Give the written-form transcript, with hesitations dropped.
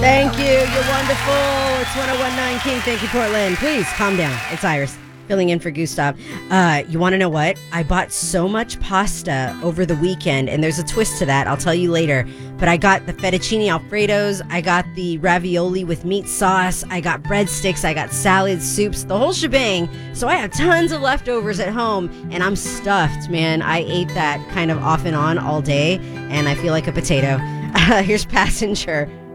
Thank you. You're wonderful. It's 1019 King. Thank you, Portland. Please calm down. It's Iris filling in for Gustav. You want to know what? I bought so much pasta over the weekend, and there's a twist to that. I'll tell you later. But I got the fettuccine alfredos. I got the ravioli with meat sauce. I got breadsticks. I got salads, soups, the whole shebang. So I have tons of leftovers at home, and I'm stuffed, man. I ate that kind of off and on all day, and I feel like a potato. Here's Passenger